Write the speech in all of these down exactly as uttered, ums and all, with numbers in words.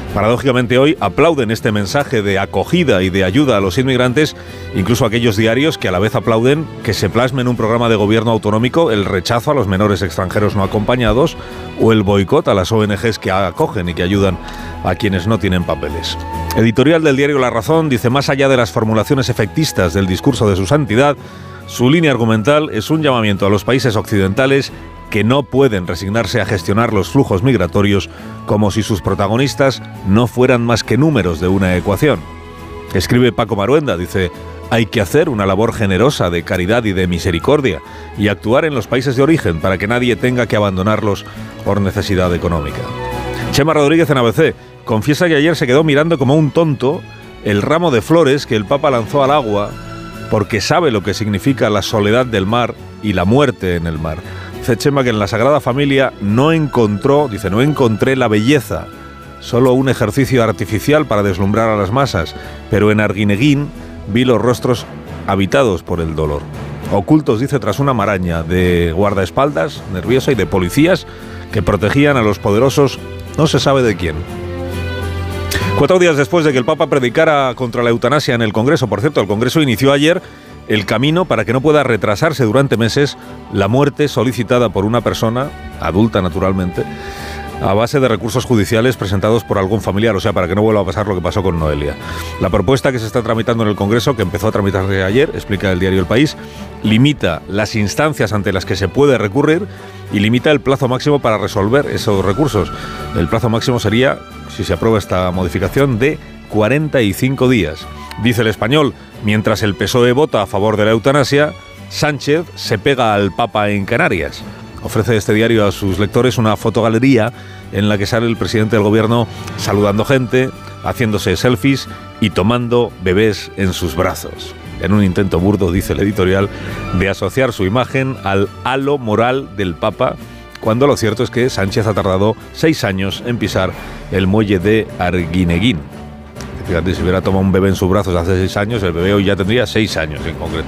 Paradójicamente hoy aplauden este mensaje de acogida y de ayuda a los inmigrantes, incluso aquellos diarios que a la vez aplauden que se plasme en un programa de gobierno autonómico el rechazo a los menores extranjeros no acompañados o el boicot a las O N Ges que acogen y que ayudan a quienes no tienen papeles. Editorial del diario La Razón dice: más allá de las formulaciones efectistas del discurso de su santidad, su línea argumental es un llamamiento a los países occidentales que no pueden resignarse a gestionar los flujos migratorios como si sus protagonistas no fueran más que números de una ecuación. Escribe Paco Maruenda, dice: hay que hacer una labor generosa de caridad y de misericordia y actuar en los países de origen para que nadie tenga que abandonarlos por necesidad económica. Chema Rodríguez en A B C confiesa que ayer se quedó mirando como un tonto el ramo de flores que el Papa lanzó al agua porque sabe lo que significa la soledad del mar y la muerte en el mar. Dice Chema que en la Sagrada Familia no encontró, dice, no encontré la belleza, solo un ejercicio artificial para deslumbrar a las masas, pero en Arguineguín vi los rostros habitados por el dolor. Ocultos, dice, tras una maraña de guardaespaldas nerviosa y de policías que protegían a los poderosos, no se sabe de quién. Cuatro días después de que el Papa predicara contra la eutanasia en el Congreso, por cierto, el Congreso inició ayer el camino para que no pueda retrasarse durante meses la muerte solicitada por una persona, adulta naturalmente, a base de recursos judiciales presentados por algún familiar, o sea, para que no vuelva a pasar lo que pasó con Noelia. La propuesta que se está tramitando en el Congreso, que empezó a tramitarse ayer, explica el diario El País, limita las instancias ante las que se puede recurrir y limita el plazo máximo para resolver esos recursos. El plazo máximo sería, si se aprueba esta modificación, de cuarenta y cinco días. Dice El Español: mientras el P S O E vota a favor de la eutanasia, Sánchez se pega al Papa en Canarias. Ofrece este diario a sus lectores una fotogalería en la que sale el presidente del gobierno saludando gente, haciéndose selfies y tomando bebés en sus brazos. En un intento burdo, dice el editorial, de asociar su imagen al halo moral del Papa, cuando lo cierto es que Sánchez ha tardado seis años en pisar el muelle de Arguineguín. Fíjate, si hubiera tomado un bebé en sus brazos hace seis años, el bebé hoy ya tendría seis años en concreto.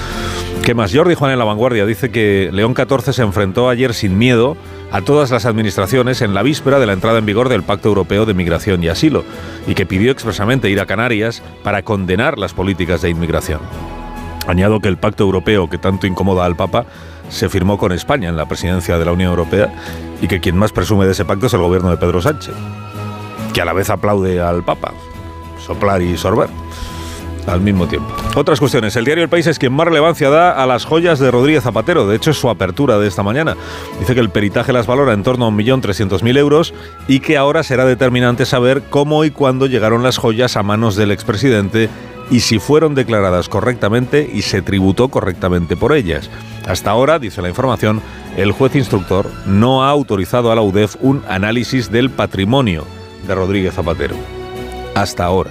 ¿Qué más? Jordi Juan en La Vanguardia dice que León catorce se enfrentó ayer sin miedo a todas las administraciones en la víspera de la entrada en vigor del Pacto Europeo de Migración y Asilo y que pidió expresamente ir a Canarias para condenar las políticas de inmigración. Añado que el Pacto Europeo que tanto incomoda al Papa se firmó con España en la presidencia de la Unión Europea y que quien más presume de ese pacto es el gobierno de Pedro Sánchez, que a la vez aplaude al Papa. Soplar y sorber al mismo tiempo. Otras cuestiones. El diario El País es quien más relevancia da a las joyas de Rodríguez Zapatero. De hecho, es su apertura de esta mañana. Dice que el peritaje las valora en torno a un millón trescientos mil euros y que ahora será determinante saber cómo y cuándo llegaron las joyas a manos del expresidente y si fueron declaradas correctamente y se tributó correctamente por ellas. Hasta ahora, dice la información, el juez instructor no ha autorizado a la U D E F un análisis del patrimonio de Rodríguez Zapatero. Hasta ahora.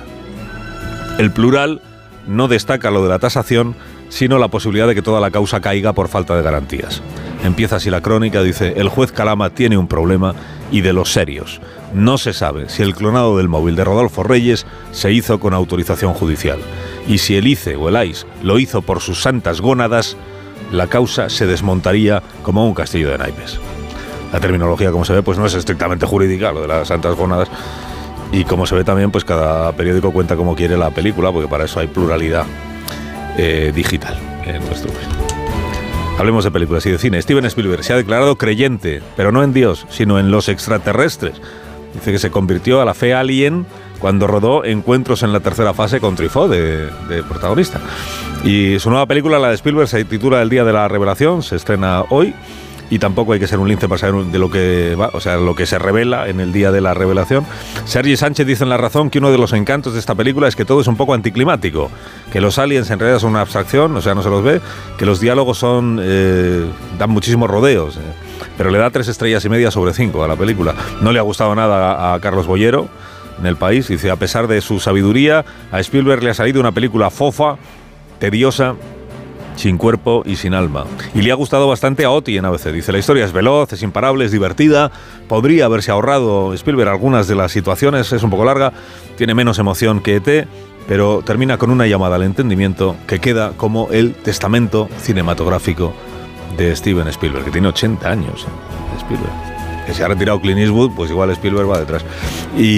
El plural no destaca lo de la tasación, sino la posibilidad de que toda la causa caiga por falta de garantías. Empieza así la crónica, dice: el juez Calama tiene un problema y de los serios. No se sabe si el clonado del móvil de Rodolfo Reyes se hizo con autorización judicial. Y si el I C E o el A I S lo hizo por sus santas gónadas, la causa se desmontaría como un castillo de naipes. La terminología, como se ve, pues no es estrictamente jurídica, lo de las santas gónadas. Y como se ve también, pues cada periódico cuenta como quiere la película, porque para eso hay pluralidad eh, digital en nuestro país. Hablemos de películas y de cine. Steven Spielberg se ha declarado creyente, pero no en Dios, sino en los extraterrestres. Dice que se convirtió a la fe alien cuando rodó Encuentros en la tercera fase con Truffaut de, de protagonista. Y su nueva película, la de Spielberg, se titula El día de la revelación, se estrena hoy. Y tampoco hay que ser un lince para saber de lo que va, o sea, lo que se revela en el día de la revelación. Sergi Sánchez dice en La Razón que uno de los encantos de esta película es que todo es un poco anticlimático, que los aliens en realidad son una abstracción, o sea, no se los ve, que los diálogos son eh, dan muchísimos rodeos, eh, pero le da tres estrellas y media sobre cinco a la película. No le ha gustado nada a, a Carlos Bollero en El País. Dice: a pesar de su sabiduría, a Spielberg le ha salido una película fofa, tediosa, sin cuerpo y sin alma. Y le ha gustado bastante a Oti en A B C. Dice: la historia es veloz, es imparable, es divertida. Podría haberse ahorrado Spielberg algunas de las situaciones, es un poco larga, tiene menos emoción que E T, pero termina con una llamada al entendimiento que queda como el testamento cinematográfico de Steven Spielberg, que tiene ochenta años. ¿eh? Spielberg. Que se ha retirado Clint Eastwood, pues igual Spielberg va detrás. Y